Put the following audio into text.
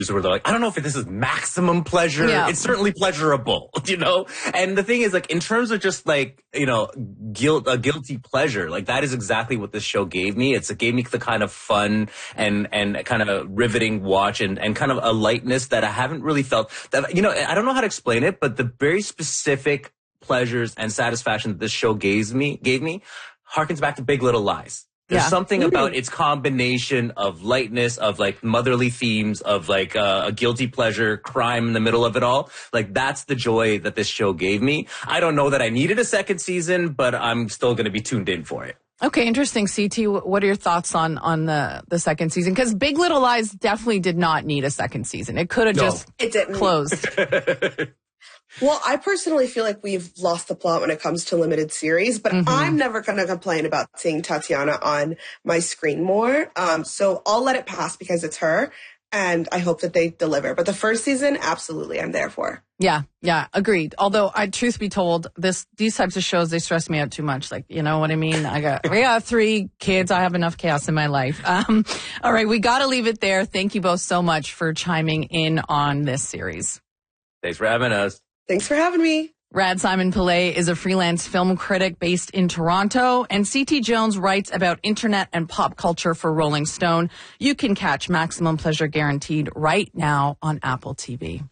where they're like, I don't know if this is maximum pleasure. Yeah. It's certainly pleasurable, you know? And the thing is, like, in terms of just like, you know, a guilty pleasure, like that is exactly what this show gave me. It gave me the kind of fun and kind of riveting watch and kind of a lightness that I haven't really felt. That, you know, I don't know how to explain it, but the very specific pleasures and satisfaction that this show gave me harkens back to Big Little Lies. There's something about its combination of lightness, of like motherly themes, of like a guilty pleasure, crime in the middle of it all. Like that's the joy that this show gave me. I don't know that I needed a second season, but I'm still going to be tuned in for it. Okay, interesting. CT, what are your thoughts on the second season? Because Big Little Lies definitely did not need a second season. It could have just closed. Well, I personally feel like we've lost the plot when it comes to limited series, but I'm never going to complain about seeing Tatiana on my screen more. So I'll let it pass because it's her, and I hope that they deliver. But the first season, absolutely, I'm there for. Yeah, agreed. Although, truth be told, these types of shows, they stress me out too much. Like, you know what I mean? We got 3 kids. I have enough chaos in my life. All right, we got to leave it there. Thank you both so much for chiming in on this series. Thanks for having us. Thanks for having me. Rad Simon Pillay is a freelance film critic based in Toronto, and CT Jones writes about internet and pop culture for Rolling Stone. You can catch Maximum Pleasure Guaranteed right now on Apple TV.